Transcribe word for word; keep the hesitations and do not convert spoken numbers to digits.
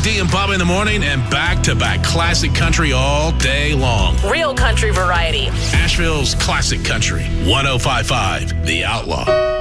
T and Bubba in the morning and back-to-back classic country all day long. Real country variety. Asheville's classic country, one oh five point five The Outlaw.